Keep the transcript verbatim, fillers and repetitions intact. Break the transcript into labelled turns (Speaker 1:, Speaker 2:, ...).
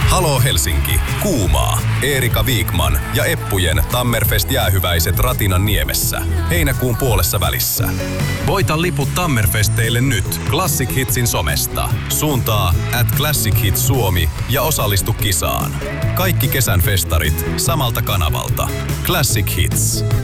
Speaker 1: Haloo Helsinki, kuumaa. Eerika Wikman ja Eppujen Tammerfest-jäähyväiset Ratinan niemessä. Heinäkuun puolessa välissä. Voita liput Tammerfesteille nyt Classic Hitsin somesta. Suuntaa at Classic Hits Suomi ja osallistu kisaan. Kaikki kesän festarit samalta kanavalta. Classic Hits.